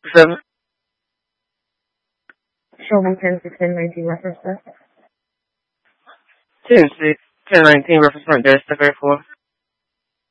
7. Show me 10-16-19 reference there. 10-19 reference point there, step 4.